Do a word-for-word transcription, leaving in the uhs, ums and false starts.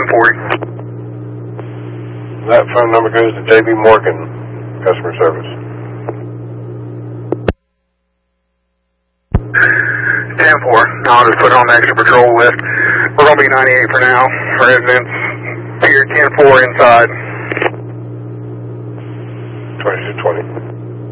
forty. That phone number goes to J B Morgan, customer service. ten four. I'll just put it on the extra patrol list. We're going to be ninety-eight for now. Residents, Pier ten four inside. twenty-two twenty.